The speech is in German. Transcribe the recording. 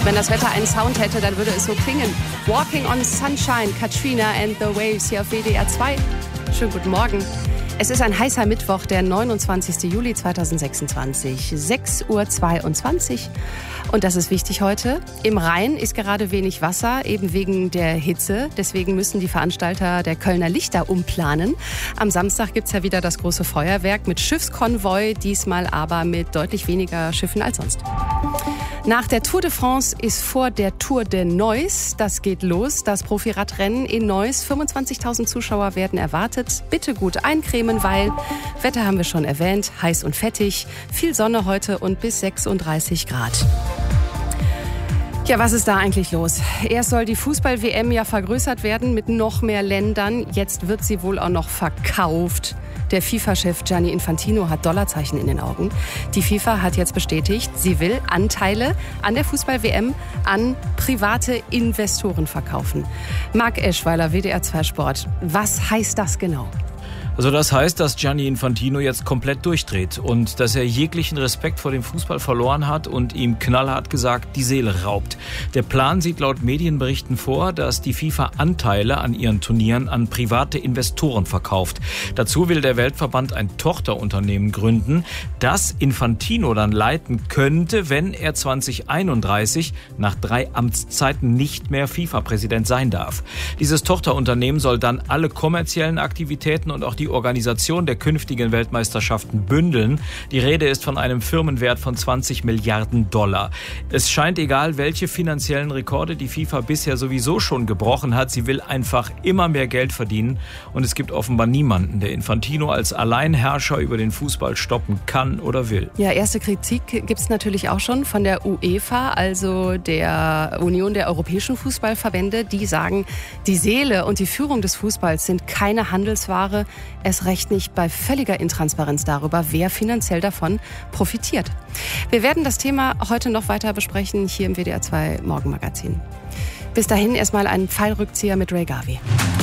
Wenn das Wetter einen Sound hätte, dann würde es so klingen. Walking on Sunshine, Katrina and the Waves hier auf WDR 2. Schönen guten Morgen. Es ist ein heißer Mittwoch, der 29. Juli 2026, 6:22 Uhr. Und das ist wichtig heute. Im Rhein ist gerade wenig Wasser, eben wegen der Hitze. Deswegen müssen die Veranstalter der Kölner Lichter umplanen. Am Samstag gibt es ja wieder das große Feuerwerk mit Schiffskonvoi, diesmal aber mit deutlich weniger Schiffen als sonst. Nach der Tour de France ist vor der Tour de Neuss. Das geht los, das Profiradrennen in Neuss. 25.000 Zuschauer werden erwartet. Bitte gut eincremen, weil Wetter haben wir schon erwähnt, heiß und fettig. Viel Sonne heute und bis 36 Grad. Ja, was ist da eigentlich los? Erst soll die Fußball-WM ja vergrößert werden mit noch mehr Ländern. Jetzt wird sie wohl auch noch verkauft. Der FIFA-Chef Gianni Infantino hat Dollarzeichen in den Augen. Die FIFA hat jetzt bestätigt, sie will Anteile an der Fußball-WM an private Investoren verkaufen. Marc Eschweiler, WDR 2 Sport. Was heißt das genau? Also das heißt, dass Gianni Infantino jetzt komplett durchdreht und dass er jeglichen Respekt vor dem Fußball verloren hat und ihm knallhart gesagt die Seele raubt. Der Plan sieht laut Medienberichten vor, dass die FIFA Anteile an ihren Turnieren an private Investoren verkauft. Dazu will der Weltverband ein Tochterunternehmen gründen, das Infantino dann leiten könnte, wenn er 2031 nach 3 Amtszeiten nicht mehr FIFA-Präsident sein darf. Dieses Tochterunternehmen soll dann alle kommerziellen Aktivitäten und auch die Organisation der künftigen Weltmeisterschaften bündeln. Die Rede ist von einem Firmenwert von 20 Milliarden $. Es scheint egal, welche finanziellen Rekorde die FIFA bisher sowieso schon gebrochen hat. Sie will einfach immer mehr Geld verdienen. Und es gibt offenbar niemanden, der Infantino als Alleinherrscher über den Fußball stoppen kann oder will. Ja, erste Kritik gibt es natürlich auch schon von der UEFA, also der Union der europäischen Fußballverbände. Die sagen, die Seele und die Führung des Fußballs sind keine Handelsware. Erst recht nicht bei völliger Intransparenz darüber, wer finanziell davon profitiert. Wir werden das Thema heute noch weiter besprechen hier im WDR 2 Morgenmagazin. Bis dahin erstmal ein Pfeilrückzieher mit Ray Garvey.